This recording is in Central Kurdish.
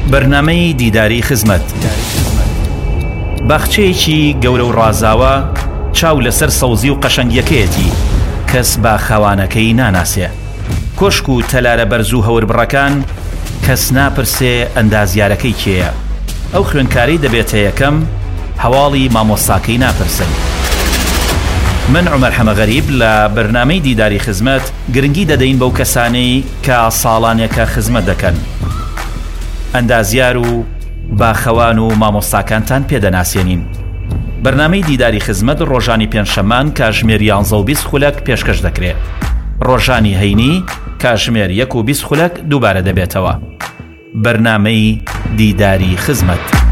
بەرنامەی دیداری خزمەت باخچەیەکی گەورە و ڕازاوە چاو لەسەر سەوزی و قەشەنگیەکەیەتی کەس با خاوانەکەی ناناسێ. کۆشک و تەلارە بەرز و هەوربڕەکان کەس ناپرسێ ئەندازیارەکەی کێیە. ئەو خوێندکاری دەبێتە یەکەم، هەواڵی مامۆستاکەی ناپرسن. من عومەر حەمەغەریب لە بەرنامەی دیداری خزمەت گرنگی دەدەین بەو کەسانەی کە ساڵانێکە خزمەت دەکەن. ئەندازیار و باخەوان و مامۆستاکانتان پێدەناسێنین. بەرنامەی دیداری خزمەت ڕۆژانی پێنجشەمان کاتژمێر 11 و 20 خولەک پێشکەش دەکرێت. ڕۆژانی هەینی کاتژمێر 1 و 20 خولەک دووبارە دەبێتەوە. بەرنامەی دیداری خزمەت.